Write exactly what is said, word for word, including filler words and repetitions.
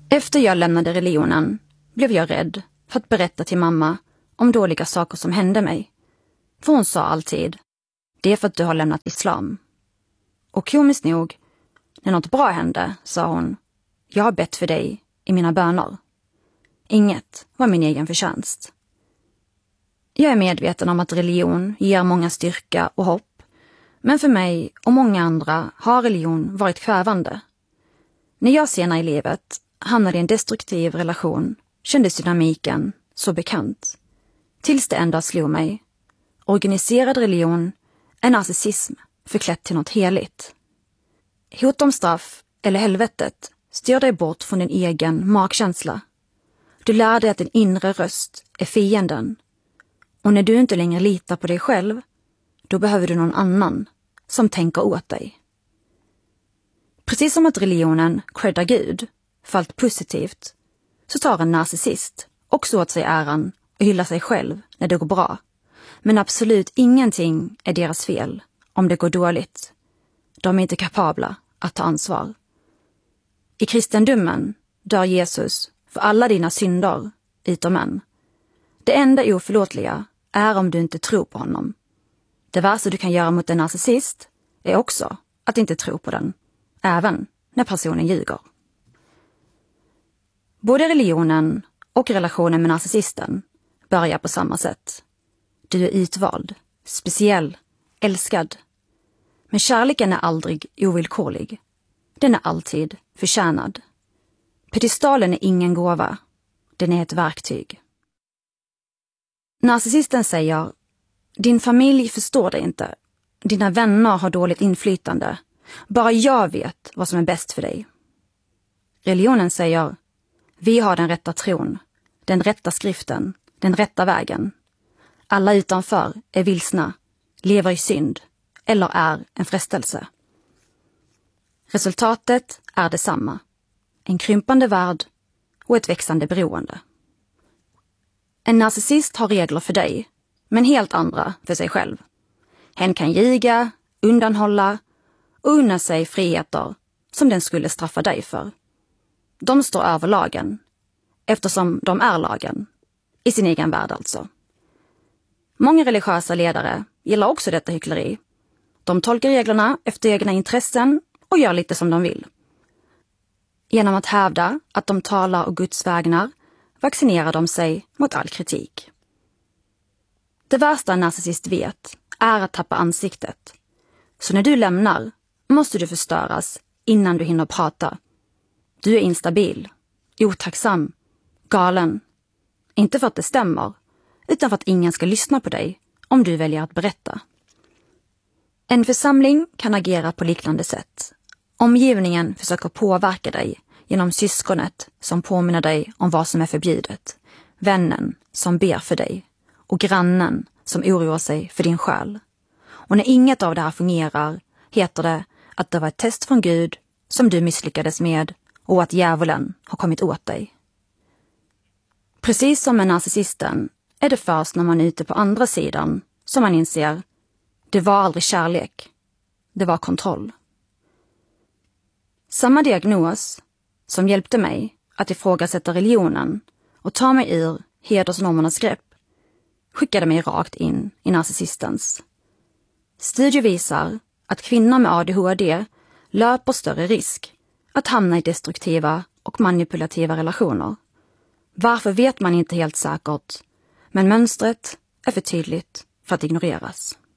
Efter jag lämnade religionen blev jag rädd för att berätta till mamma om dåliga saker som hände mig. För hon sa alltid, det är för att du har lämnat islam. Och komiskt nog, när något bra hände, sa hon, jag har bett för dig i mina böner. Inget var min egen förtjänst. Jag är medveten om att religion ger många styrka och hopp, men för mig och många andra har religion varit kvävande. När jag senare i livet hamnade i en destruktiv relation kändes dynamiken så bekant. Tills det en dag slog mig. Organiserad religion är narcissism förklätt till något heligt. Hot om straff eller helvetet styr dig bort från din egen magkänsla. Du lär dig att din inre röst är fienden. Och när du inte längre litar på dig själv, då behöver du någon annan som tänker åt dig. Precis som att religionen creddar Gud för allt positivt, så tar en narcissist också åt sig äran och hyllar sig själv när det går bra. Men absolut ingenting är deras fel om det går dåligt. De är inte kapabla att ta ansvar. I kristendomen dör Jesus för alla dina synder utom en. Det enda oförlåtliga är om du inte tror på honom. Det värsta du kan göra mot en narcissist är också att inte tro på den, även när personen ljuger. Både religionen och relationen med narcissisten börjar på samma sätt. Du är utvald, speciell, älskad. Men kärleken är aldrig ovillkorlig. Den är alltid förtjänad. Pedestalen är ingen gåva. Den är ett verktyg. Narcissisten säger, din familj förstår dig inte. Dina vänner har dåligt inflytande. Bara jag vet vad som är bäst för dig. Religionen säger, vi har den rätta tron, den rätta skriften, den rätta vägen. Alla utanför är vilsna, lever i synd eller är en frestelse. Resultatet är detsamma. En krympande värld och ett växande beroende. En narcissist har regler för dig, men helt andra för sig själv. Hen kan ljuga, undanhålla och unna sig friheter som den skulle straffa dig för. De står över lagen, eftersom de är lagen. I sin egen värld alltså. Många religiösa ledare gillar också detta hyckleri. De tolkar reglerna efter egna intressen och gör lite som de vill. Genom att hävda att de talar och Guds vägnar vaccinerar de sig mot all kritik. Det värsta en narcissist vet är att tappa ansiktet. Så när du lämnar måste du förstöras innan du hinner prata. Du är instabil, otacksam, galen. Inte för att det stämmer, utan för att ingen ska lyssna på dig om du väljer att berätta. En församling kan agera på liknande sätt. Omgivningen försöker påverka dig genom syskonet som påminner dig om vad som är förbjudet, vännen som ber för dig och grannen som oroar sig för din själ. Och när inget av det här fungerar heter det att det var ett test från Gud som du misslyckades med och att djävulen har kommit åt dig. Precis som med narcissisten är det först när man är ute på andra sidan som man inser det var aldrig kärlek, det var kontroll. Samma diagnos som hjälpte mig att ifrågasätta religionen och ta mig ur hedersnormernas grepp skickade mig rakt in i narcissistens. Studier visar att kvinnor med A D H D löper större risk att hamna i destruktiva och manipulativa relationer. Varför vet man inte helt säkert, men mönstret är för tydligt för att ignoreras.